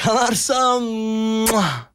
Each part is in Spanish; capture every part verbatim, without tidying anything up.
Galarza. ¡Mua!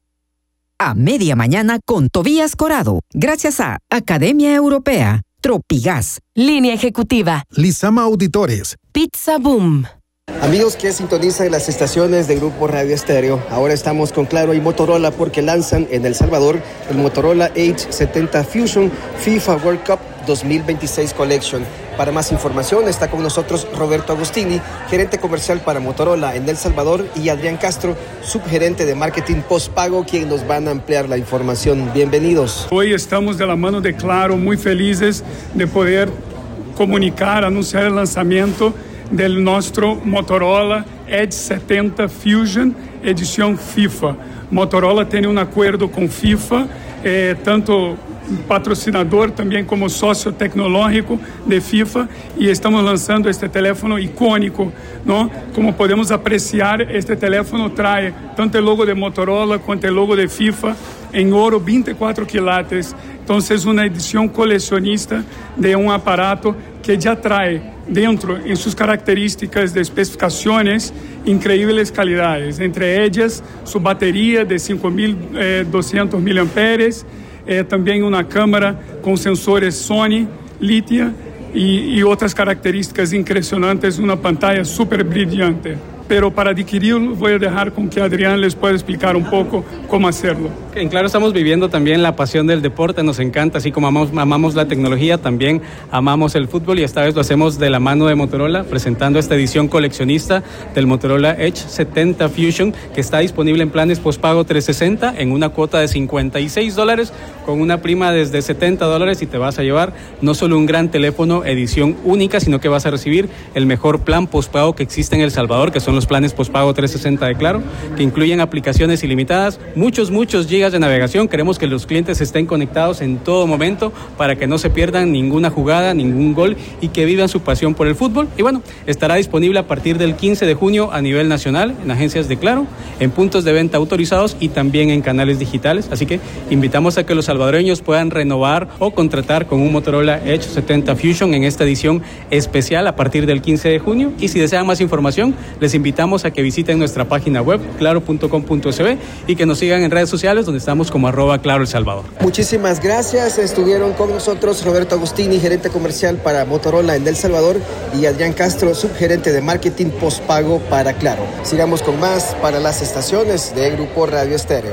A media mañana con Tobías Corado, gracias a Academia Europea, Tropigas, Línea Ejecutiva, Lizama Auditores, Pizza Boom. Amigos que sintonizan las estaciones de Grupo Radio Estéreo, ahora estamos con Claro y Motorola porque lanzan en El Salvador el Motorola Edge setenta Fusion FIFA World Cup dos mil veintiséis Collection. Para más información está con nosotros Roberto Agostini, gerente comercial para Motorola en El Salvador, y Adrián Castro, subgerente de marketing postpago, quien nos van a ampliar la información. Bienvenidos. Hoy estamos de la mano de Claro, muy felices de poder comunicar, anunciar el lanzamiento del nuestro Motorola Edge setenta Fusion edición FIFA. Motorola tiene un acuerdo con FIFA, eh, tanto patrocinador también como socio tecnológico de FIFA, y estamos lanzando este teléfono icónico, ¿no? Como podemos apreciar, este teléfono trae tanto el logo de Motorola cuanto el logo de FIFA en oro veinticuatro quilates. Entonces, una edición coleccionista de un aparato que ya trae dentro, en sus características de especificaciones, increíbles calidades. Entre ellas, su batería de cinco mil doscientos miliamperios, eh, también una cámara con sensores Sony, litia y, y otras características impresionantes, una pantalla súper brillante. Pero para adquirirlo voy a dejar con que Adrián les pueda explicar un poco cómo hacerlo. En Claro estamos viviendo también la pasión del deporte, nos encanta, así como amamos, amamos la tecnología, también amamos el fútbol, y esta vez lo hacemos de la mano de Motorola, presentando esta edición coleccionista del Motorola Edge setenta Fusion, que está disponible en planes postpago trescientos sesenta en una cuota de cincuenta y seis dólares, con una prima desde setenta dólares, y te vas a llevar no solo un gran teléfono edición única, sino que vas a recibir el mejor plan postpago que existe en El Salvador, que son los planes postpago trescientos sesenta de Claro, que incluyen aplicaciones ilimitadas, muchos, muchos gigas de navegación. Queremos que los clientes estén conectados en todo momento para que no se pierdan ninguna jugada, ningún gol, y que vivan su pasión por el fútbol. Y bueno, estará disponible a partir del quince de junio a nivel nacional en agencias de Claro, en puntos de venta autorizados y también en canales digitales. Así que invitamos a que los salvadoreños puedan renovar o contratar con un Motorola Edge setenta Fusion en esta edición especial a partir del quince de junio. Y si desean más información, les invitamos a que visiten nuestra página web claro punto com punto s b y que nos sigan en redes sociales, donde estamos como arroba Claro El Salvador. Muchísimas gracias. Estuvieron con nosotros Roberto Agostini, gerente comercial para Motorola en El Salvador, y Adrián Castro, subgerente de marketing postpago para Claro. Sigamos con más para las estaciones de Grupo Radio Estéreo.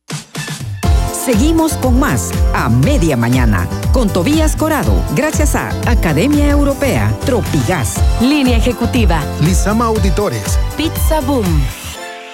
Seguimos con más a media mañana con Tobías Corado, gracias a Academia Europea, Tropigas, Línea Ejecutiva, Lizama Auditores, Pizza Boom.